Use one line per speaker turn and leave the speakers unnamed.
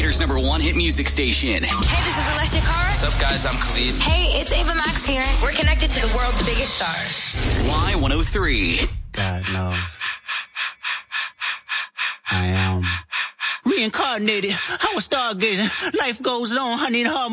Winter's #1 hit music station.
Hey, this is Alessia Cara.
What's up, guys? I'm Khalid.
Hey, it's Ava Max here. We're connected to the world's biggest stars.
Y103.
God knows. I am reincarnated. I was stargazing. Life goes on. I need a hard